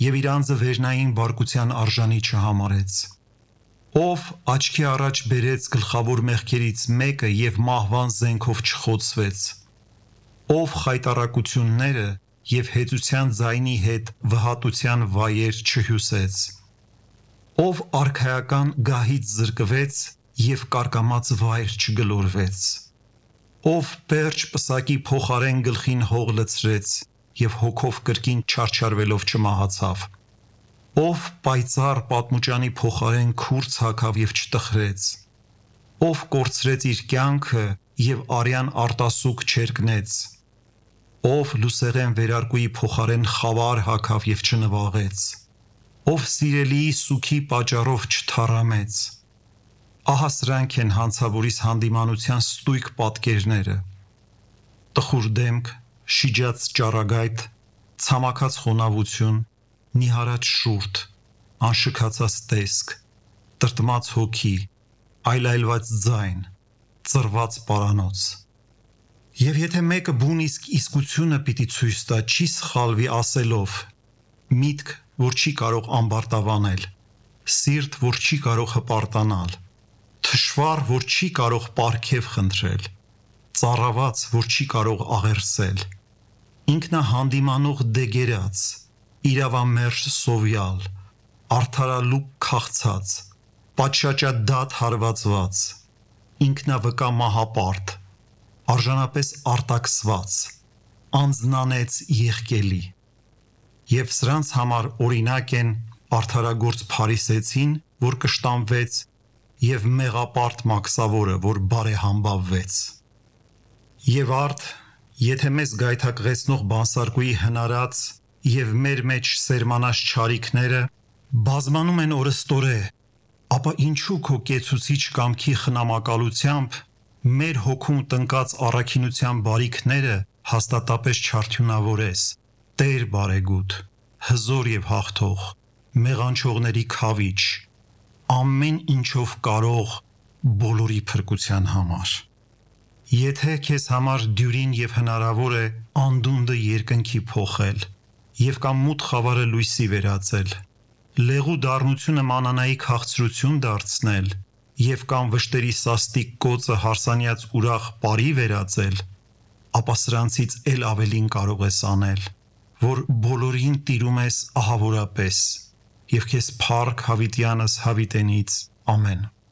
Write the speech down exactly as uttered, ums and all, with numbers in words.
և իր անձը վերնային բարկության արժանի չհամարեց։ Ով աչքի առաջ բերեց գլխավոր մեղքերից մեկը և մահվան զենքով չխոցվեց։ Ով խայտառակությունները և հեծության ձայնի հետ վհատության վայեր չհյուսեց։ Ով արքայական գահից զրկվեց և կարկամած վայր չգլորվեց։ Ով պերճ պսակի փոխարեն գլխին հող լցրեց և հոգով կրկին չարչարվելով չմահացավ։ Ով պայծառ պատմուճանի փոխարեն քուրձ հագավ և չտխրեց։ Ով կորցրեց իր կյանքը և արյան արտասուք չերկնեց։ Ով լուսեղեն վերարկուի փոխարեն խավար հագավ և չնվաղեց։ Ով սիրելիի սուգի պատճառով չթառամեց։ Ահա սրանք են հանցավորիս հանդիմանության ստույգ պատկերները. տխուր դեմք, շիջած ճառագայթ, ցամաքած խոնավություն, նիհարած շուրթ, անշքացած տեսք, տրտմած հոգի, այլայլված ձայն, ծռված պարանոց։ Եվ եթե մեկը բուն իսկ իսկությունը պիտի ցույց տա, չի սխալվի ասելով. միտք, որ չի կարող ամբարտավանել, սիրտ, որ չի կարող հպարտանալ, թշվառ, որ չի կարող պարգև խնդրել, ծառաված, որ չի կարող աղերսել, ինքնահանդիմանող դեգերած, իրավամերժ սովյալ, արդարալուկ քաղցած, պատշաճադատ հարվածված, ինքնավկա մահապարտ, արժանապես արտաքսված, անձնանեց եղկելի։ Եվ սրանց համար օրինակ են արդարագործ փարիսեցին, որ կշտամվեց, և մեղապարտ մաքսավորը, որ բարեհամբավվեց։ Եվ արդ, եթե մեզ գայթակղեցնող բանսարկուի հնարած և մեր մեջ սերմանած չարիքները բազմանում են օրըստորե, ապա ինչու քո կեցուցիչ կամքի խնամակալությամբ մեր հոգում տնկած առաքինության բարիքները հաստատապես չարդյունավորես, Տեր բարեգութ, հզոր և հաղթող, մեղանչողների քավիչ, ամեն ինչով կարող բոլորի փրկության համար։ Եթե քեզ համար դյուրին և հնարավոր է անդունդը երկնքի փոխել և կամ մութ խավարը լույսի վերածել, լեղու դառնությունը մանանայի քաղցրություն դարձնել և կամ վշտերի սաստիկ կոծը հարսանյաց ուրախ պարի վերածել, ապա սրանցից էլ ավելին կարող ես անել, որ բոլորին տիրում ես ահավորապես և քեզ փառք հավիտյանս հավիտենից։ Ամեն։